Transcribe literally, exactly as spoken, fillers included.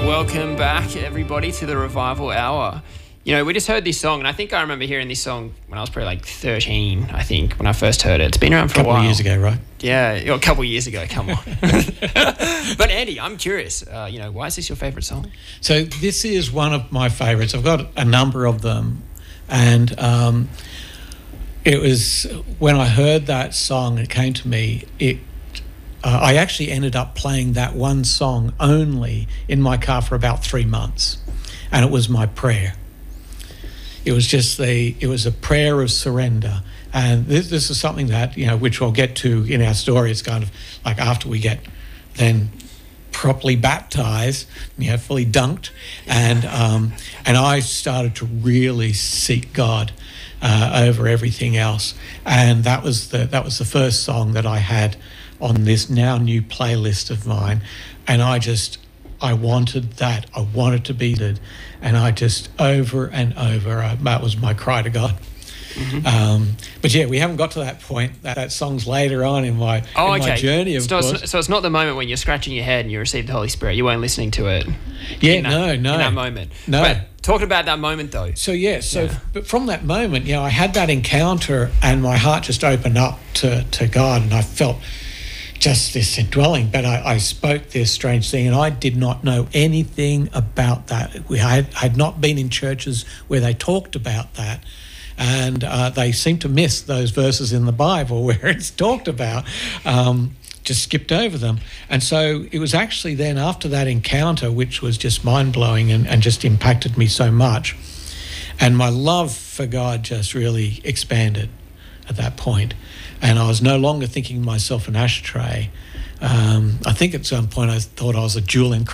welcome back, everybody, to the Revival Hour. You know, we just heard this song, and I think I remember hearing this song when I was probably like thirteen, I think, when I first heard it. It's been around for a, a couple while. of years ago, right? Yeah, a couple of years ago, come on. But Andy, I'm curious, uh, you know, why is this your favourite song? So this is one of my favourites. I've got a number of them, and um, it was when I heard that song, it came to me, it Uh, I actually ended up playing that one song only in my car for about three months, and it was my prayer. It was just the, it was a prayer of surrender, and this, this is something that, you know, which we'll get to in our story. It's kind of like after we get then properly baptized, you know, fully dunked, and um, and I started to really seek God uh, over everything else, and that was the that was the first song that I had on this now new playlist of mine, and I just I wanted that I wanted to be it, and I just over and over I, that was my cry to God. Mm-hmm. Um, but yeah, we haven't got to that point. That, that song's later on in my, oh, in okay. my journey, of so course. It's, so it's not the moment when you're scratching your head and you received the Holy Spirit. You weren't listening to it. Yeah, in that, no, no. In that moment. No. But talking about that moment, though. So, yeah, so yeah. But from that moment, you know, I had that encounter and my heart just opened up to, to God, and I felt just this indwelling, but I, I spoke this strange thing, and I did not know anything about that. We I had, I had not been in churches where they talked about that, and uh, they seem to miss those verses in the Bible where it's talked about, um, just skipped over them. And so it was actually then after that encounter, which was just mind-blowing and, and just impacted me so much, and my love for God just really expanded at that point. And I was no longer thinking myself an ashtray. Um, I think at some point I thought I was a jewel in